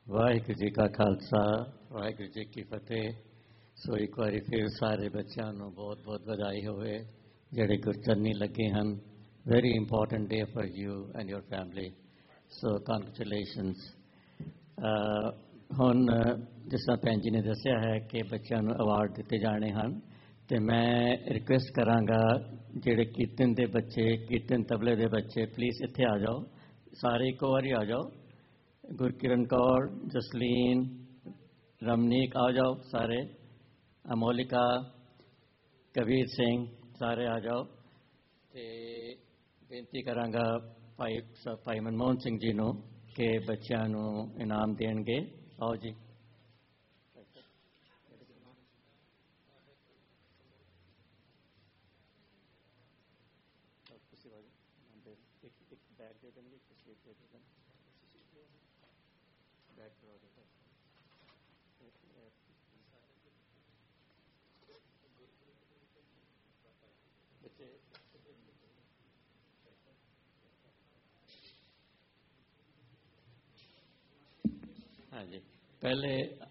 वाहिगुरू जी का खालसा वाहिगुरू जी की फतेह। सो एक बार फिर सारे बच्चों को बहुत बहुत बधाई होवे जेडे गुरचरनी लगे हैं। Very important day for you and your family, सो कंग्रेचुलेशनस। हुण जिस तरह भैन जी ने दसिया है कि बच्चों को अवार्ड दिते जाने हैं, तो मैं रिक्वेस्ट कराँगा जेडे कीर्तन के बच्चे, कीर्तन तबले के बच्चे प्लीज़ इत्थे आ जाओ, सारे एक बार आ जाओ। गुरकिरण कौर, जसलीन, रमनीक आ जाओ सारे, अमोलिका, कबीर सिंह सारे आ जाओ। तो बेनती कराँगा भाई मनमोहन सिंह जी को कि बच्चों को इनाम देंगे। आओ जी। हाँ जी, पहले